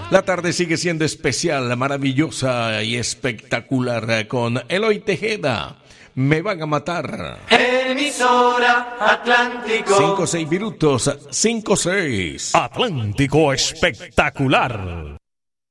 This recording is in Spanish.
La tarde sigue siendo especial, maravillosa y espectacular con Eloy Tejeda. Me van a matar. Emisora Atlántico. 5-6 minutos, 5-6. Atlántico espectacular.